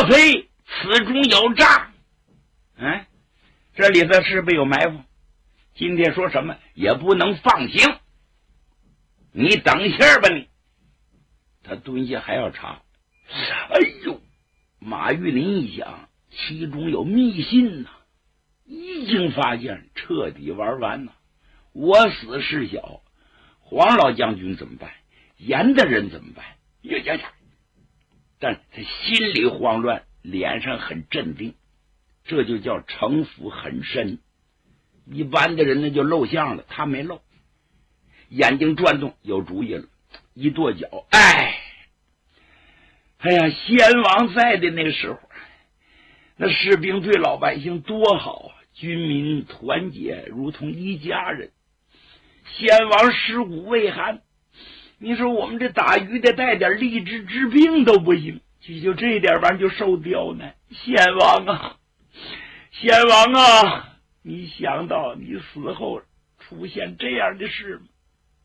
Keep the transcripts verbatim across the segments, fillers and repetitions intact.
非此中有诈。哎，这里头是不是有埋伏？今天说什么也不能放行，你等一下吧你。他蹲下还要查。哎呦，马玉林一想，其中有密信呐、啊，一经发现，彻底玩完了。我死事小，黄老将军怎么办？严的人怎么办？呀呀呀！但他心里慌乱，脸上很镇定，这就叫城府很深。一般的人呢就露相了，他没露，眼睛转动，有主意了，一跺脚，哎，哎呀，先王在的那个时候，那士兵对老百姓多好啊，军民团结，如同一家人。先王尸骨未寒，你说我们这打鱼的带点荔枝治病都不行，就就这点玩意就受刁难。先王啊，先王啊，你想到你死后出现这样的事吗？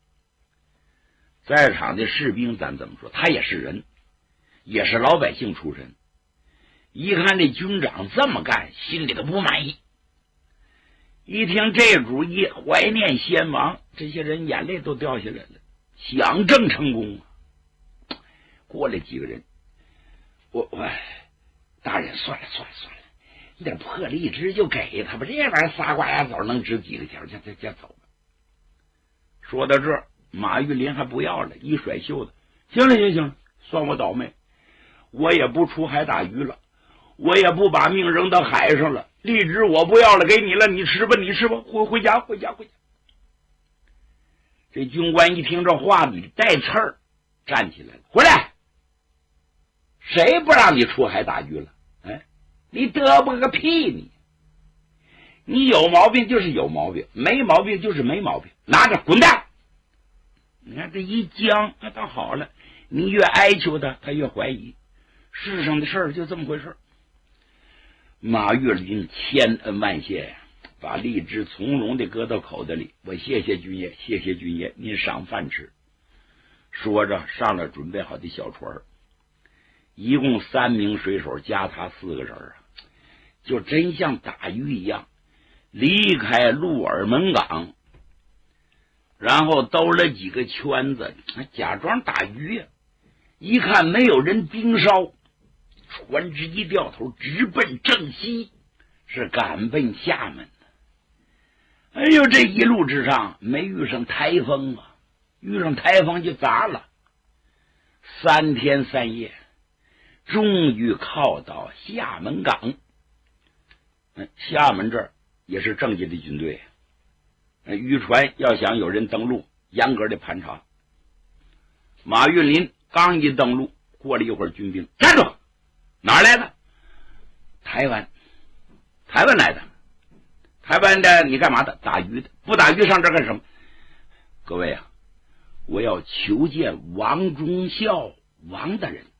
在场的士兵咱怎么说，他也是人，也是老百姓出身，一看这军长这么干，心里头不满意。一听这主意，怀念先王，这些人眼泪都掉下来了，想挣成功啊。过来几个人，我我大人算了算了算了，一点破荔枝就给他吧，这玩意儿仨瓜俩枣能值几个钱？就就就走吧。说到这儿，马玉林还不要了，一甩袖子，行了行行，算我倒霉，我也不出海打鱼了，我也不把命扔到海上了，荔枝我不要了，给你了，你吃吧你吃吧，回回家回家回家。这军官一听这话里带刺儿，站起来了，回来，谁不让你出海打鱼了？哎，你嘚啵个屁你！你有毛病就是有毛病，没毛病就是没毛病，拿着滚蛋！你看这一僵，那倒好了，你越哀求他，他越怀疑。世上的事儿就这么回事。马玉林千恩万谢呀，把荔枝从容的搁到口袋里。我谢谢军爷，谢谢军爷，您赏饭吃。说着上了准备好的小船，一共三名水手加他四个人啊，就真像打鱼一样离开鹿耳门港，然后兜了几个圈子，假装打鱼呀。一看没有人盯梢，船只一掉头，直奔正西，是赶奔厦门的。哎呦，这一路之上没遇上台风啊，遇上台风就砸了。三天三夜，终于靠到厦门港。厦门这儿也是正经的军队，渔船要想有人登陆，严格的盘查。马玉林刚一登陆，过了一会儿，军兵站住，哪儿来的？台湾，台湾来的。台湾的你干嘛的？打鱼的。不打鱼上这干什么？各位啊，我要求见王忠孝王大人。